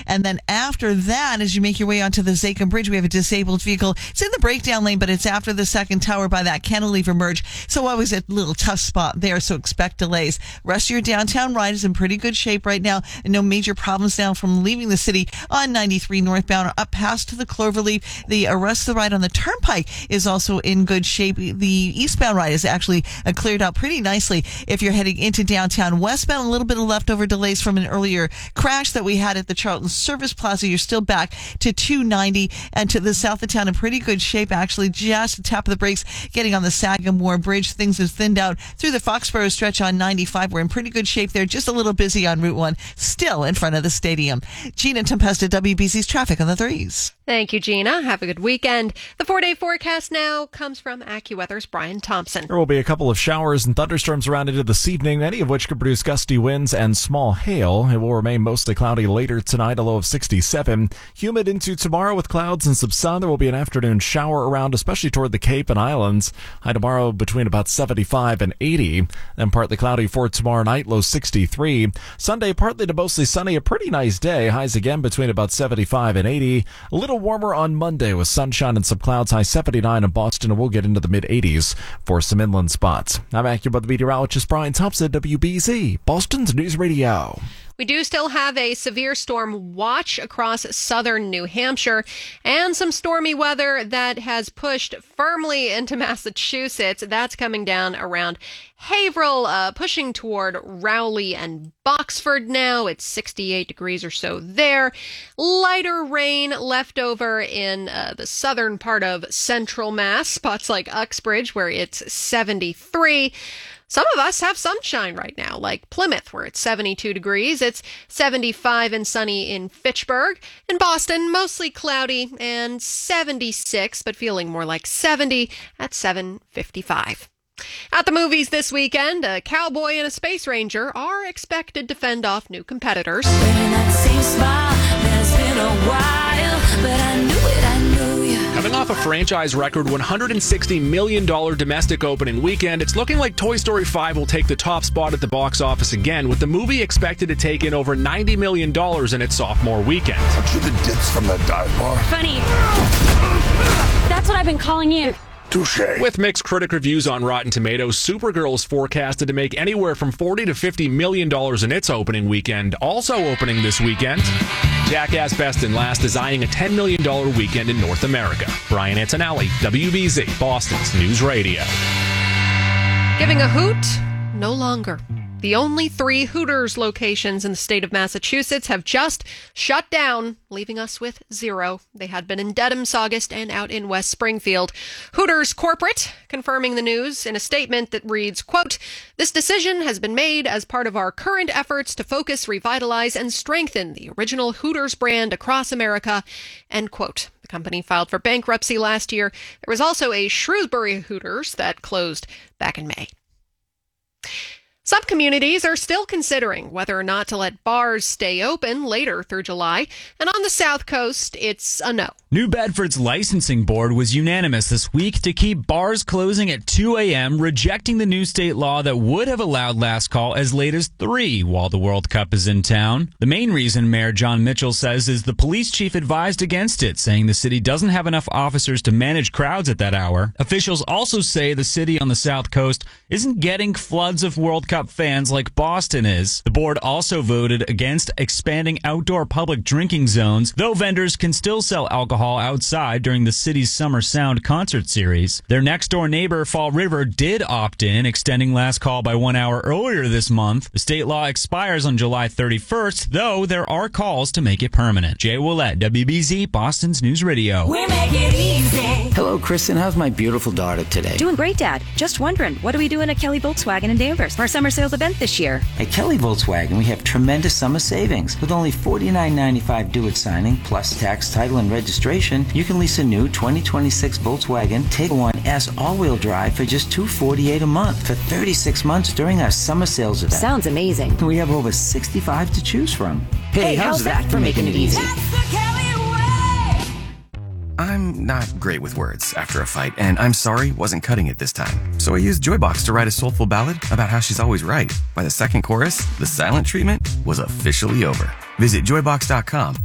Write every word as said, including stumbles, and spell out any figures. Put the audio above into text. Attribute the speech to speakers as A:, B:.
A: And then after that, as you make your way onto the Zakim Bridge, we have a disabled vehicle. It's in the breakdown lane, but it's after the second tower by that cantilever merge. So always a little tough spot there, so expect delays. Rest of your downtown ride is in pretty good shape right now, and no major problems now from leaving the city on ninety-three northbound up past to the Cloverleaf. The rest of the ride on the Turnpike is also in good shape. The eastbound ride is actually uh, cleared out pretty nicely. If you're heading into downtown westbound, a little bit of leftover delays from an earlier crash that we had at the Charlton Service Plaza. You're still back to two ninety, and to the south of town in pretty good shape, actually just tap of the brakes getting on the Sagamore Bridge. Things have thinned out through the Foxborough stretch on ninety-five. We're in pretty good shape there, just a little busy on Route one, still in front of the stadium. Gina Tempesta, W B C's traffic on the threes.
B: Thank you, Gina. Have a good weekend. The four-day forecast now comes from AccuWeather's Brian Thompson.
C: There will be a couple of showers and thunderstorms around into this evening, many of which could produce gusty winds and small hail. It will remain mostly cloudy later tonight, a low of sixty-seven. Humid into tomorrow with clouds and some sun. There will be an afternoon shower around, especially toward the Cape and Islands. High tomorrow between about seventy-five and eighty. Then partly cloudy for tomorrow night, low sixty-three. Sunday, partly to mostly sunny, a pretty nice day. Highs again between about seventy-five and eighty. A little warmer on Monday with sunshine and some clouds, high seventy-nine in Boston, and we'll get into the mid-eighties for some inland spots. I'm AccuWeather meteorologist Brian Thompson, W B Z, Boston's News Radio.
B: We do still have a severe storm watch across southern New Hampshire and some stormy weather that has pushed firmly into Massachusetts. That's coming down around Haverhill, uh, pushing toward Rowley and Boxford now. It's sixty-eight degrees or so there. Lighter rain left over in uh, the southern part of central Mass, spots like Uxbridge where it's seventy-three. Some of us have sunshine right now, like Plymouth, where it's seventy-two degrees. It's seventy-five and sunny in Fitchburg. In Boston, mostly cloudy and seventy-six, but feeling more like seventy at seven fifty-five. At the movies this weekend, a cowboy and a space ranger are expected to fend off new competitors.
D: Wearing that same smile, it's been a while, but I knew it, I knew you.
E: Coming off a franchise record one hundred sixty million dollars domestic opening weekend, it's looking like Toy Story five will take the top spot at the box office again, with the movie expected to take in over ninety million dollars in its sophomore weekend.
F: Aren't you the dips from that dive bar?
G: Funny. That's what I've been calling you.
F: Touché.
E: With mixed critic reviews on Rotten Tomatoes, Supergirl is forecasted to make anywhere from forty to fifty million dollars in its opening weekend. Also opening this weekend, Jackass Best and Last is eyeing a ten million dollars weekend in North America. Brian Antonelli, W B Z, Boston's News Radio.
B: Giving a hoot? No longer. The only three Hooters locations in the state of Massachusetts have just shut down, leaving us with zero. They had been in Dedham, Saugus, and out in West Springfield. Hooters corporate confirming the news in a statement that reads, quote, "This decision has been made as part of our current efforts to focus, revitalize, and strengthen the original Hooters brand across America," end quote. The company filed for bankruptcy last year. There was also a Shrewsbury Hooters that closed back in May. Some communities are still considering whether or not to let bars stay open later through July, and on the South Coast, it's a no.
H: New Bedford's licensing board was unanimous this week to keep bars closing at two a.m., rejecting the new state law that would have allowed last call as late as three while the World Cup is in town. The main reason Mayor John Mitchell says is the police chief advised against it, saying the city doesn't have enough officers to manage crowds at that hour. Officials also say the city on the South Coast isn't getting floods of World Cup fans like Boston is. The board also voted against expanding outdoor public drinking zones, though vendors can still sell alcohol outside during the city's Summer Sound concert series. Their next-door neighbor, Fall River, did opt in, extending last call by one hour earlier this month. The state law expires on July thirty-first, though there are calls to make it permanent. Jay Willett, W B Z, Boston's News Radio.
D: We make it easy.
I: Hello, Kristen. How's my beautiful daughter today?
G: Doing great, Dad. Just wondering, what are we doing at Kelly Volkswagen in Danvers for our summer sales event this year?
I: At Kelly Volkswagen, we have tremendous summer savings. With only forty-nine ninety-five due at signing, plus tax, title, and registration, you can lease a new twenty twenty-six Volkswagen Tiguan one S all-wheel drive for just two hundred forty-eight dollars a month for thirty-six months during our summer sales event.
G: Sounds amazing.
I: We have over sixty-five to choose from. Hey,
G: hey how's, how's that, that for making it easy?
D: That's the Kelly way.
J: I'm not great with words after a fight, and I'm sorry wasn't cutting it this time. So I used Joybox to write a soulful ballad about how she's always right. By the second chorus, the silent treatment was officially over. Visit joybox dot com